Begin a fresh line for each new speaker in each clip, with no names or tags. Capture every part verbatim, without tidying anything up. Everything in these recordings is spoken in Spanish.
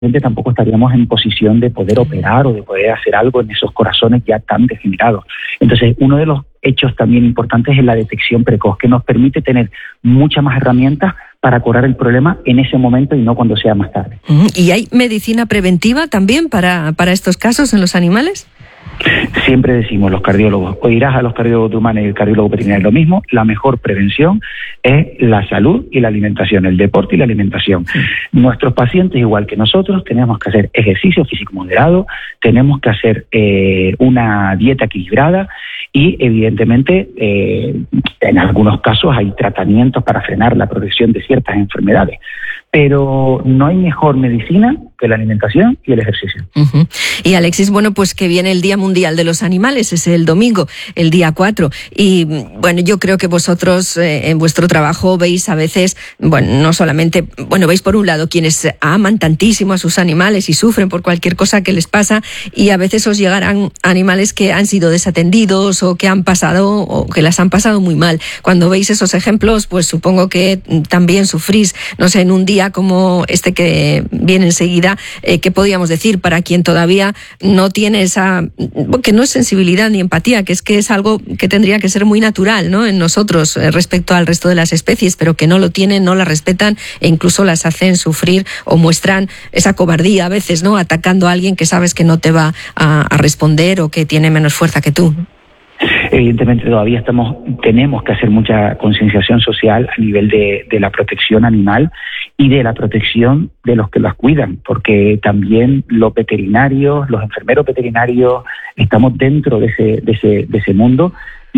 tampoco estaríamos en posición de poder operar o de poder hacer algo en esos corazones ya tan degenerados. Entonces, uno de los hechos también importantes es la detección precoz, que nos permite tener muchas más herramientas para curar el problema en ese momento y no cuando sea más tarde.
¿Y hay medicina preventiva también para, para estos casos en los animales?
Siempre decimos los cardiólogos, oirás a los cardiólogos humanos y el cardiólogo veterinario lo mismo, la mejor prevención es la salud y la alimentación, el deporte y la alimentación. Sí. Nuestros pacientes, igual que nosotros, tenemos que hacer ejercicio físico moderado, tenemos que hacer eh, una dieta equilibrada y evidentemente eh, en algunos casos hay tratamientos para frenar la progresión de ciertas enfermedades. Pero no hay mejor medicina que la alimentación y el ejercicio.
Uh-huh. Y Alexis, bueno, pues que viene el Día Mundial de los Animales, es el domingo, el día cuatro. Y bueno, yo creo que vosotros eh, en vuestro trabajo veis a veces, bueno, no solamente, bueno, veis por un lado quienes aman tantísimo a sus animales y sufren por cualquier cosa que les pasa, y a veces os llegarán animales que han sido desatendidos o que han pasado o que las han pasado muy mal. Cuando veis esos ejemplos, pues supongo que también sufrís, no sé, en un día como este que viene enseguida, eh, ¿qué podríamos decir para quien todavía no tiene esa, que no es sensibilidad ni empatía, que es que es algo que tendría que ser muy natural, ¿no?, en nosotros eh, respecto al resto de las especies, pero que no lo tienen, no la respetan e incluso las hacen sufrir o muestran esa cobardía a veces, ¿no?, atacando a alguien que sabes que no te va a, a responder o que tiene menos fuerza que tú?
Evidentemente todavía estamos, tenemos que hacer mucha concienciación social a nivel de, de la protección animal y de la protección de los que las cuidan, porque también los veterinarios, los enfermeros veterinarios, estamos dentro de ese, de ese, de ese mundo,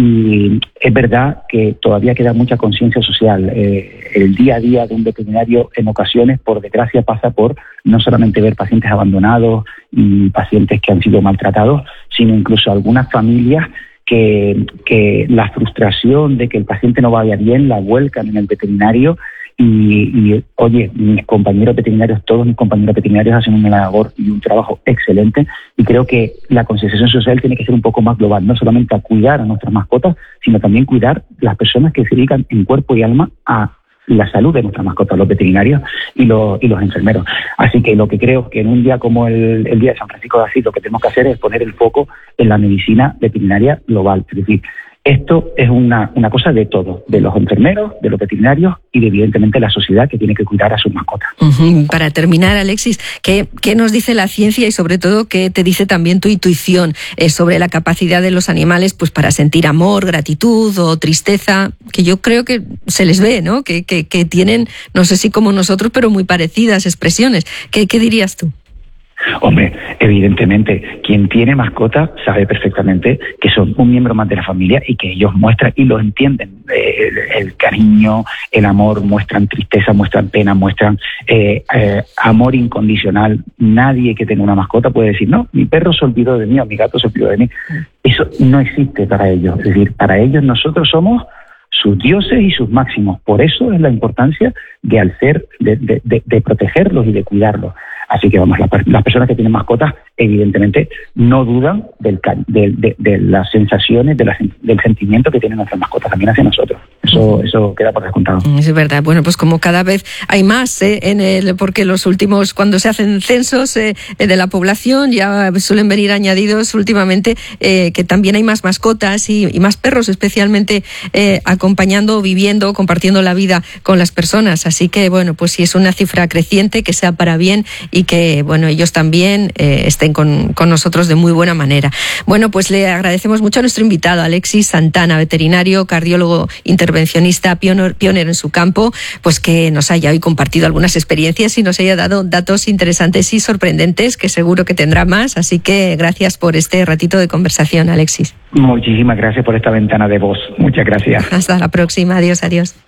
y es verdad que todavía queda mucha conciencia social. Eh, el día a día de un veterinario en ocasiones, por desgracia, pasa por no solamente ver pacientes abandonados y pacientes que han sido maltratados, sino incluso algunas familias que, que la frustración de que el paciente no vaya bien la vuelcan en el veterinario y, y oye, mis compañeros veterinarios, todos mis compañeros veterinarios hacen una labor y un trabajo excelente, y creo que la concienciación social tiene que ser un poco más global, no solamente a cuidar a nuestras mascotas, sino también cuidar las personas que se dedican en cuerpo y alma a la salud de nuestras mascotas, los veterinarios y los, y los enfermeros. Así que lo que creo que en un día como el, el Día de San Francisco de Asís, lo que tenemos que hacer es poner el foco en la medicina veterinaria global. Es decir, esto es una, una cosa de todo, de los enfermeros, de los veterinarios y de, evidentemente, la sociedad que tiene que cuidar a sus mascotas.
Uh-huh. Para terminar, Alexis, ¿qué, ¿qué nos dice la ciencia y sobre todo qué te dice también tu intuición eh, sobre la capacidad de los animales pues para sentir amor, gratitud o tristeza? Que yo creo que se les ve, ¿no? Que, que, que tienen, no sé si como nosotros, pero muy parecidas expresiones. ¿Qué, qué dirías tú?
Hombre, evidentemente, quien tiene mascota sabe perfectamente que son un miembro más de la familia y que ellos muestran y lo entienden. Eh, el, el cariño, el amor, muestran tristeza, muestran pena, muestran eh, eh, amor incondicional. Nadie que tenga una mascota puede decir, no, mi perro se olvidó de mí o mi gato se olvidó de mí. Eso no existe para ellos. Es decir, para ellos nosotros somos sus dioses y sus máximos. Por eso es la importancia de al ser, de, de, de, de protegerlos y de cuidarlos. Así que vamos, las, las personas que tienen mascotas evidentemente no dudan del, de, de, de las sensaciones, de la, del sentimiento que tienen nuestras mascotas también hacia nosotros. Eso, eso queda por descontado.
Es verdad. Bueno, pues como cada vez hay más, ¿eh? en el, porque los últimos, cuando se hacen censos eh, de la población, ya suelen venir añadidos últimamente eh, que también hay más mascotas y, y más perros, especialmente eh, acompañando, viviendo, compartiendo la vida con las personas. Así que, bueno, pues si es una cifra creciente, que sea para bien y que, bueno, ellos también eh, estén con, con nosotros de muy buena manera. Bueno, pues le agradecemos mucho a nuestro invitado, Alexis Santana, veterinario, cardiólogo intervencionista, pionero, pionero en su campo, pues que nos haya hoy compartido algunas experiencias y nos haya dado datos interesantes y sorprendentes, que seguro que tendrá más. Así que gracias por este ratito de conversación, Alexis.
Muchísimas gracias por esta ventana de voz. Muchas gracias.
Hasta la próxima. Adiós, adiós.